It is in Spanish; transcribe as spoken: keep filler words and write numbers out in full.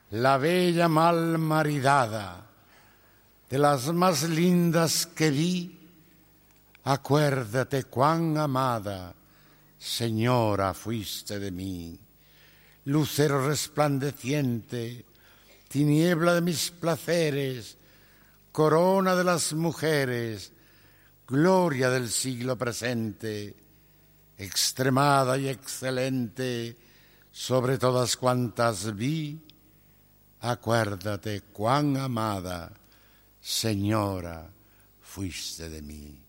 la bella mal maridada, de las más lindas que vi, acuérdate cuán amada, señora, fuiste de mí. Lucero resplandeciente, tiniebla de mis placeres, corona de las mujeres, gloria del siglo presente, extremada y excelente, sobre todas cuantas vi, acuérdate cuán amada, señora, fuiste de mí.